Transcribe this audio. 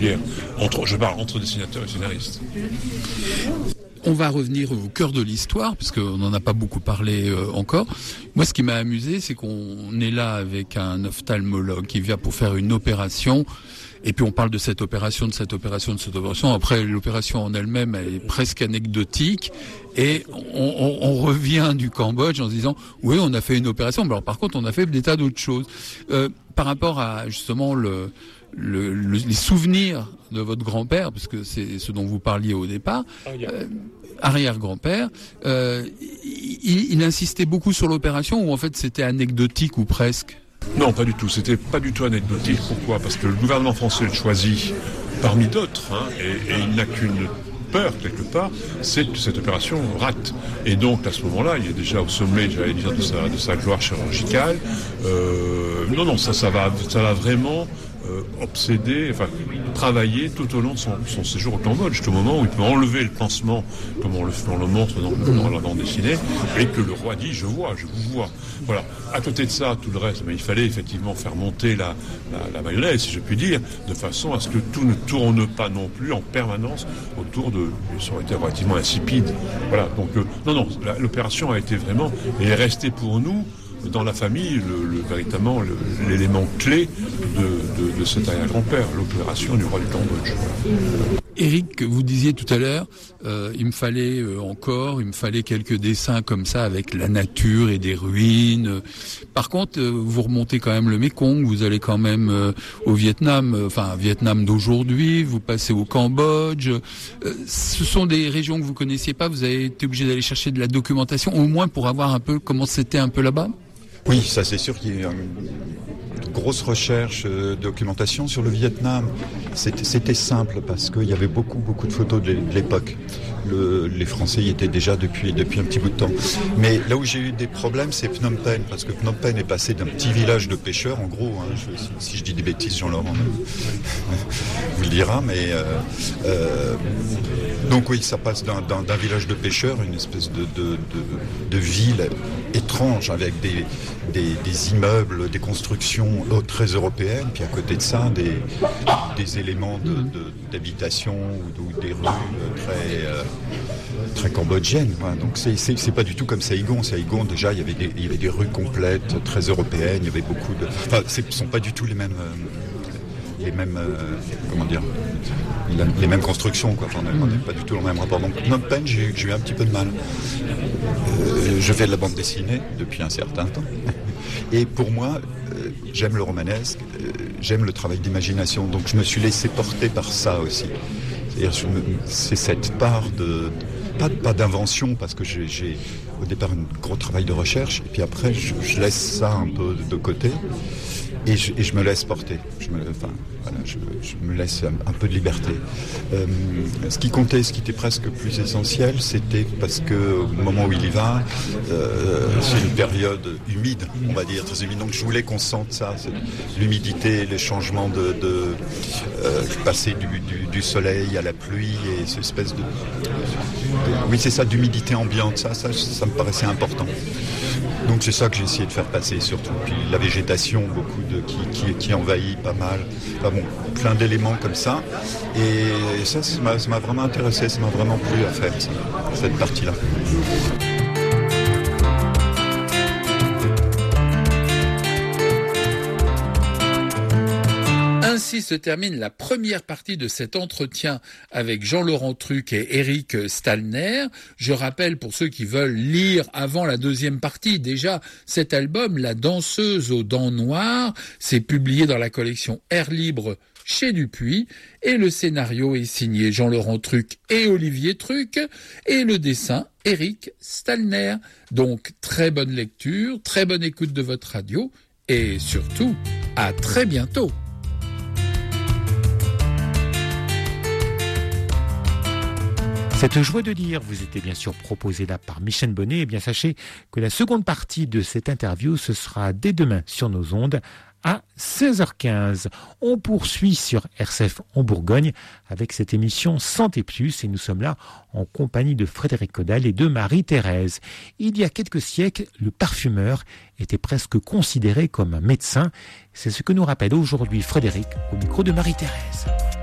particulière. Je parle entre dessinateurs et scénaristes. On va revenir au cœur de l'histoire, parce qu'on n'en a pas beaucoup parlé encore. Moi, ce qui m'a amusé, c'est qu'on est là avec un ophtalmologue qui vient pour faire une opération. Et puis on parle de cette opération. Après, l'opération en elle-même, elle est presque anecdotique. Et on revient du Cambodge en se disant, oui, on a fait une opération. Mais alors, par contre, on a fait des tas d'autres choses. Par rapport à, justement, les souvenirs de votre grand-père, parce que c'est ce dont vous parliez au départ, arrière-grand-père, il insistait beaucoup sur l'opération, ou en fait c'était anecdotique ou presque? Non, pas du tout. C'était pas du tout anecdotique. Pourquoi ? Parce que le gouvernement français le choisit parmi d'autres, et il n'a qu'une peur, quelque part, c'est que cette opération rate. Et donc, à ce moment-là, il est déjà au sommet, j'allais dire, de sa gloire chirurgicale. Non, ça va vraiment travailler tout au long de son séjour au Cambodge, jusqu'au moment où il peut enlever le pansement, comme on le montre dans la bande dessinée, et que le roi dit « je vous vois ». Voilà. À côté de ça, tout le reste, il fallait effectivement faire monter la mayonnaise, si je puis dire, de façon à ce que tout ne tourne pas non plus en permanence autour de... Ça aurait été relativement insipide. Voilà. Donc, l'opération a été vraiment... et est restée pour nous, dans la famille, véritablement l'élément clé de cet arrière-grand-père, l'opération du roi du Cambodge. Éric, vous disiez tout à l'heure, il me fallait quelques dessins comme ça avec la nature et des ruines. Par contre, vous remontez quand même le Mékong, vous allez quand même au Vietnam, Vietnam d'aujourd'hui, vous passez au Cambodge. Ce sont des régions que vous connaissiez pas, vous avez été obligé d'aller chercher de la documentation, au moins pour avoir un peu comment c'était un peu là-bas? Oui, ça c'est sûr qu'il y a une grosse recherche, documentation sur le Vietnam. C'était simple parce qu'il y avait beaucoup de photos de l'époque. Les Français y étaient déjà depuis un petit bout de temps. Mais là où j'ai eu des problèmes, c'est Phnom Penh, parce que Phnom Penh est passé d'un petit village de pêcheurs, en gros, si je dis des bêtises, Jean-Laurent vous le dira, mais donc oui, ça passe d'un village de pêcheurs, une espèce de ville étrange, avec des immeubles, des constructions très européennes, puis à côté de ça, des éléments d'habitation ou des rues très cambodgiennes. Voilà. Donc c'est pas du tout comme Saigon. Saigon, déjà, il y avait des rues complètes, très européennes, il y avait beaucoup de... Enfin, ce sont pas du tout les mêmes les mêmes constructions, quoi. On n'est pas du tout dans le même rapport. Donc Phnom Penh, j'ai eu un petit peu de mal. Je fais de la bande dessinée depuis un certain temps. Et pour moi, j'aime le romanesque, j'aime le travail d'imagination. Donc je me suis laissé porter par ça aussi. C'est-à-dire, c'est cette part pas d'invention, parce que j'ai au départ un gros travail de recherche, et puis après je laisse ça un peu de côté. Et je me laisse porter. Je me laisse un peu de liberté. Ce qui comptait, ce qui était presque plus essentiel, c'était parce que au moment où il y va, c'est une période humide, on va dire, très humide. Donc je voulais qu'on sente ça, l'humidité, les changements de passer du soleil à la pluie, et cette espèce oui, c'est ça, d'humidité ambiante. Ça me paraissait important. Donc c'est ça que j'ai essayé de faire passer, surtout. Puis la végétation, qui envahit pas mal. Enfin bon, plein d'éléments comme ça. Et ça m'a vraiment intéressé, ça m'a vraiment plu à faire cette partie-là. Ainsi se termine la première partie de cet entretien avec Jean-Laurent Truc et Éric Stalner. Je rappelle, pour ceux qui veulent lire avant la deuxième partie, déjà cet album, La danseuse aux dents noires, c'est publié dans la collection Air Libre chez Dupuis, et le scénario est signé Jean-Laurent Truc et Olivier Truc, et le dessin Éric Stalner. Donc très bonne lecture, très bonne écoute de votre radio, et surtout, à très bientôt. Cette joie de lire vous était bien sûr proposée là par Michel Bonnet. Et bien sachez que la seconde partie de cette interview, ce sera dès demain sur nos ondes à 16h15. On poursuit sur RCF en Bourgogne avec cette émission Santé Plus, et nous sommes là en compagnie de Frédéric Caudal et de Marie-Thérèse. Il y a quelques siècles, le parfumeur était presque considéré comme un médecin. C'est ce que nous rappelle aujourd'hui Frédéric au micro de Marie-Thérèse.